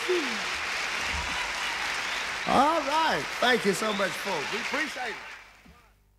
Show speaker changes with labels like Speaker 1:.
Speaker 1: All right. Thank you so much, folks. We appreciate it.